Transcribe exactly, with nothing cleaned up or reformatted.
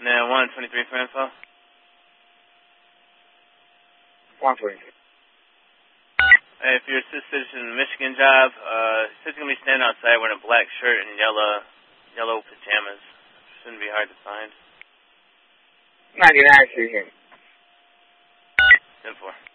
No, one twenty-three for info. one twenty-three. Hey, if you're a citizen Michigan job, uh, he's going to be standing outside wearing a black shirt and yellow, yellow pajamas. Shouldn't be hard to find. ninety-nine, see him. ten four.